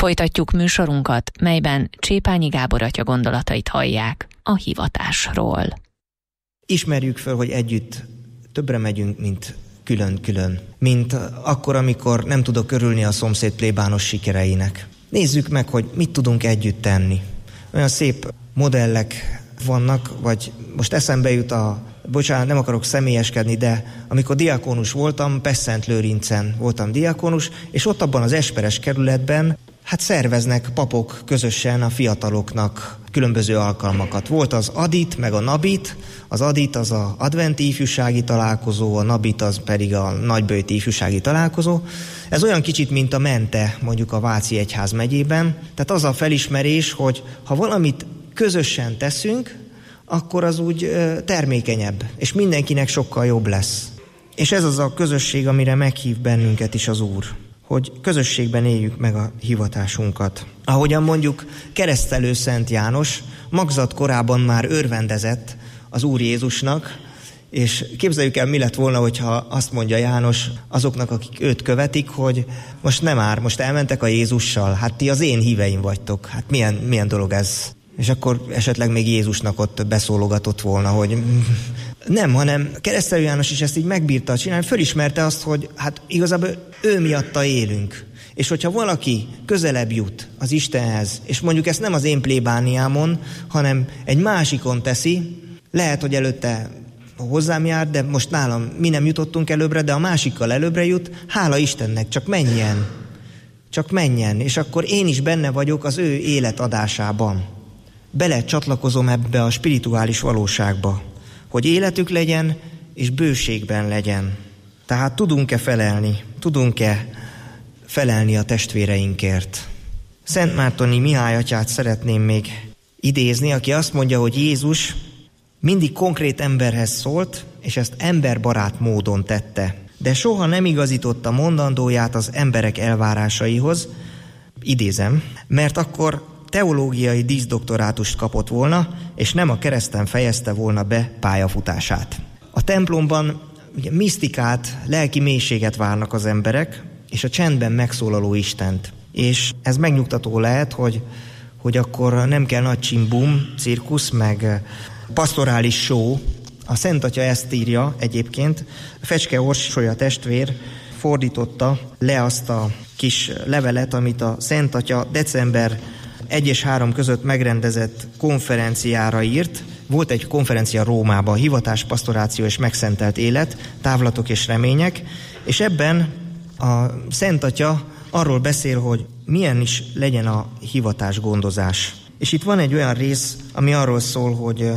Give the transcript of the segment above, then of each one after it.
Folytatjuk műsorunkat, melyben Csépányi Gábor atya gondolatait hallják a hivatásról. Ismerjük föl, hogy együtt többre megyünk, mint külön-külön. Mint akkor, amikor nem tudok örülni a szomszéd plébános sikereinek. Nézzük meg, hogy mit tudunk együtt tenni. Olyan szép modellek vannak, vagy most eszembe jut bocsánat, nem akarok személyeskedni, de amikor diákonus voltam, Pest-Szent-Lőrincen voltam diákonus, és ott abban az Esperes kerületben szerveznek papok közösen a fiataloknak különböző alkalmakat. Volt az Adit, meg a Nabit. Az Adit az az adventi ifjúsági találkozó, a Nabit az pedig a nagyböjti ifjúsági találkozó. Ez olyan kicsit, mint a Mente, mondjuk a Váci Egyház megyében. Tehát az a felismerés, hogy ha valamit közösen teszünk, akkor az úgy termékenyebb, és mindenkinek sokkal jobb lesz. És ez az a közösség, amire meghív bennünket is az Úr, hogy közösségben éljük meg a hivatásunkat. Ahogyan mondjuk keresztelő Szent János magzat korában már örvendezett az Úr Jézusnak, és képzeljük el, mi lett volna, hogyha azt mondja János azoknak, akik őt követik, hogy most nem már, most elmentek a Jézussal, hát ti az én híveim vagytok, hát milyen dolog ez? És akkor esetleg még Jézusnak ott beszólogatott volna, hogy nem, hanem keresztelő János is ezt így megbírta csinálni, fölismerte azt, hogy hát igazából ő miatta élünk. És hogyha valaki közelebb jut az Istenhez, és mondjuk ezt nem az én plébániámon, hanem egy másikon teszi, lehet, hogy előtte hozzám jár, de most nálam mi nem jutottunk előbbre, de a másikkal előbbre jut, hála Istennek, csak menjen, és akkor én is benne vagyok az ő életadásában. Bele csatlakozom ebbe a spirituális valóságba, hogy életük legyen, és bőségben legyen. Tehát tudunk-e felelni a testvéreinkért. Szent Mártoni Mihály atyát szeretném még idézni, aki azt mondja, hogy Jézus mindig konkrét emberhez szólt, és ezt emberbarát módon tette, de soha nem igazította mondandóját az emberek elvárásaihoz, idézem, mert akkor teológiai díszdoktorátust kapott volna, és nem a kereszten fejezte volna be pályafutását. A templomban ugye, misztikát, lelki mélységet várnak az emberek, és a csendben megszólaló Istent. És ez megnyugtató lehet, hogy akkor nem kell nagy csimbum, cirkusz, meg pastorális show. A Szent Atya ezt írja egyébként. Fecske Orsolya testvér fordította le azt a kis levelet, amit a Szent Atya december 1 és 3 között megrendezett konferenciára írt. Volt egy konferencia Rómában, hivatás, pastoráció és megszentelt élet, távlatok és remények, és ebben a Szent Atya arról beszél, hogy milyen is legyen a hivatás gondozás. És itt van egy olyan rész, ami arról szól,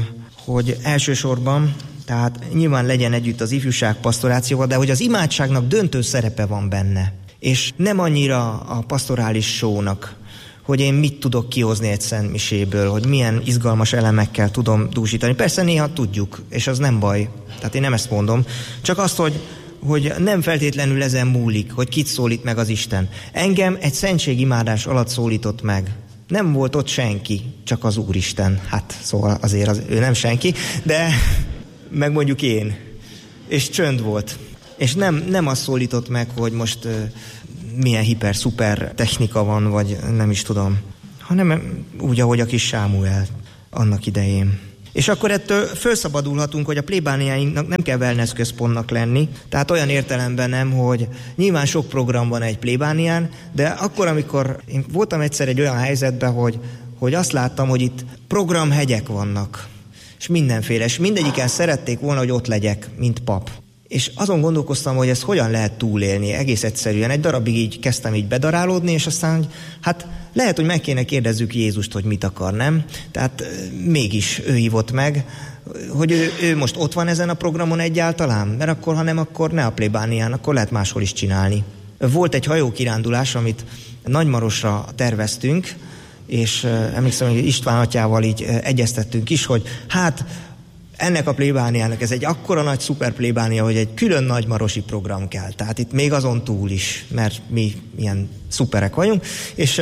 hogy elsősorban, tehát nyilván legyen együtt az ifjúság pastorációval, de hogy az imádságnak döntő szerepe van benne. És nem annyira a pastorális show-nak, hogy én mit tudok kihozni egy szentmiséből, hogy milyen izgalmas elemekkel tudom dúsítani. Persze néha tudjuk, és az nem baj. Tehát én nem ezt mondom. Csak azt, hogy nem feltétlenül ezen múlik, hogy kit szólít meg az Isten. Engem egy szentségimádás alatt szólított meg. Nem volt ott senki, csak az Úristen. Hát szóval azért ő nem senki, de meg mondjuk én. És csönd volt. És nem azt szólított meg, hogy most milyen hiper-szuper technika van, vagy nem is tudom, hanem úgy, ahogy a kis Sámuel annak idején. És akkor ettől felszabadulhatunk, hogy a plébániáinknak nem kell wellness központnak lenni, tehát olyan értelemben nem, hogy nyilván sok program van egy plébánián, de akkor, amikor én voltam egyszer egy olyan helyzetben, hogy azt láttam, hogy itt programhegyek vannak, és mindenféle, és mindegyiken szerették volna, hogy ott legyek, mint pap. És azon gondolkoztam, hogy ezt hogyan lehet túlélni, egész egyszerűen. Egy darabig így kezdtem így bedarálódni, és aztán, hogy hát lehet, hogy meg kéne kérdezzük Jézust, hogy mit akar, nem? Tehát mégis ő hívott meg, hogy ő most ott van ezen a programon egyáltalán, mert akkor, ha nem, akkor ne a plébánián, akkor lehet máshol is csinálni. Volt egy hajókirándulás, amit Nagymarosra terveztünk, és emlékszem, hogy István atyával így egyeztettünk is, hogy hát ennek a plébániának ez egy akkora nagy szuper plébánia, hogy egy külön nagymarosi program kell. Tehát itt még azon túl is, mert mi ilyen szuperek vagyunk. És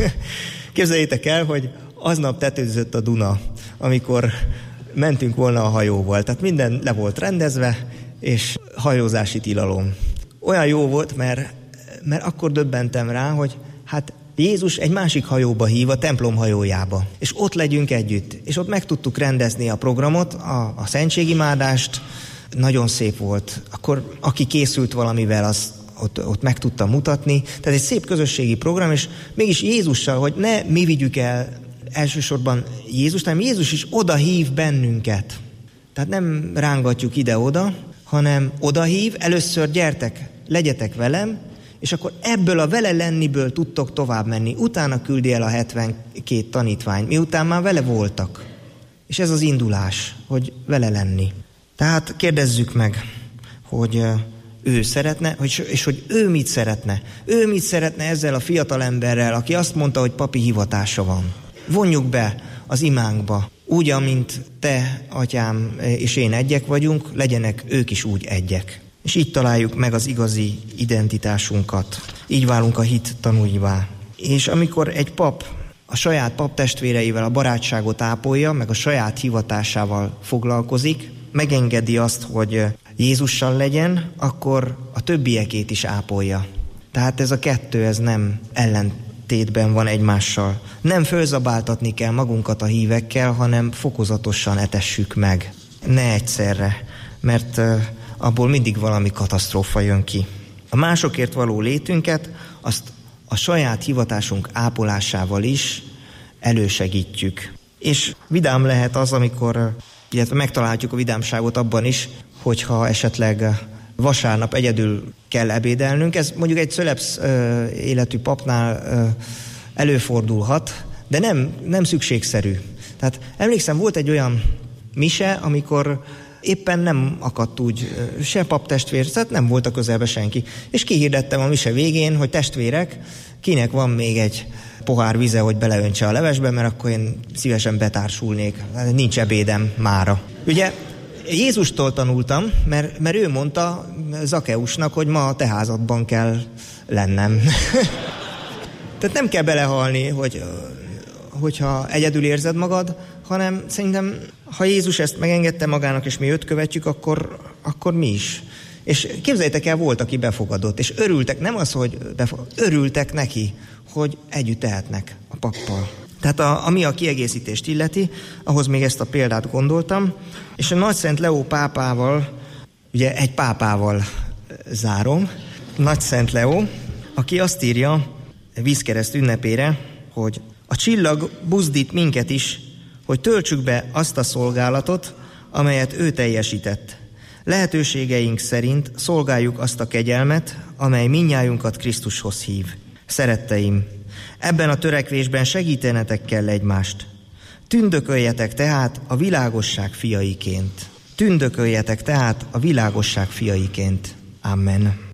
képzeljétek el, hogy aznap tetőzött a Duna, amikor mentünk volna a hajóval. Tehát minden le volt rendezve, és hajózási tilalom. Olyan jó volt, mert akkor döbbentem rá, hogy hát Jézus egy másik hajóba hív, a templom hajójába, és ott legyünk együtt. És ott meg tudtuk rendezni a programot, a szentségimádást, nagyon szép volt. Akkor aki készült valamivel, az ott meg tudta mutatni. Tehát egy szép közösségi program, és mégis Jézussal, hogy ne mi vigyük el elsősorban Jézust, hanem Jézus is oda hív bennünket. Tehát nem rángatjuk ide-oda, hanem odahív, először gyertek, legyetek velem, és akkor ebből a vele lenniből tudtok tovább menni. Utána küldi el a 72 tanítványt, miután már vele voltak. És ez az indulás, hogy vele lenni. Tehát kérdezzük meg, hogy ő szeretne, és hogy ő mit szeretne. Ő mit szeretne ezzel a fiatal emberrel, aki azt mondta, hogy papi hivatása van. Vonjuk be az imánkba. Úgy, amint te, atyám és én egyek vagyunk, legyenek ők is úgy egyek. És így találjuk meg az igazi identitásunkat. Így válunk a hit tanúivá. És amikor egy pap a saját paptestvéreivel a barátságot ápolja, meg a saját hivatásával foglalkozik, megengedi azt, hogy Jézussal legyen, akkor a többiekét is ápolja. Tehát ez a kettő, ez nem ellentétben van egymással. Nem fölzabáltatni kell magunkat a hívekkel, hanem fokozatosan etessük meg. Ne egyszerre, mert abból mindig valami katasztrófa jön ki. A másokért való létünket, azt a saját hivatásunk ápolásával is elősegítjük. És vidám lehet az, amikor, illetve megtaláljuk a vidámságot abban is, hogyha esetleg vasárnap egyedül kell ebédelnünk. Ez mondjuk egy cölebsz életű papnál előfordulhat, de nem szükségszerű. Tehát emlékszem, volt egy olyan mise, amikor éppen nem akadt úgy se paptestvér, tehát nem volt a közelben senki. És kihirdettem a mise végén, hogy testvérek, kinek van még egy pohár vize, hogy beleöntse a levesbe, mert akkor én szívesen betársulnék. Nincs ebédem mára. Ugye Jézustól tanultam, mert ő mondta Zakeusnak, hogy ma a te házadban kell lennem. Tehát nem kell belehalni, hogyha egyedül érzed magad, hanem szerintem, ha Jézus ezt megengedte magának, és mi őt követjük, akkor mi is. És képzeljétek el, volt, aki befogadott, és örültek, nem az, hogy örültek neki, hogy együtt tehetnek a pappal. Tehát ami a kiegészítést illeti, ahhoz még ezt a példát gondoltam, és a Nagyszent Leó pápával, ugye egy pápával zárom, Nagyszent Leó, aki azt írja vízkereszt ünnepére, hogy a csillag buzdít minket is, hogy töltsük be azt a szolgálatot, amelyet ő teljesített. Lehetőségeink szerint szolgáljuk azt a kegyelmet, amely mindnyájunkat Krisztushoz hív. Szeretteim, ebben a törekvésben segítenetek kell egymást. Tündököljetek tehát a világosság fiaiként. Tündököljetek tehát a világosság fiaiként. Amen.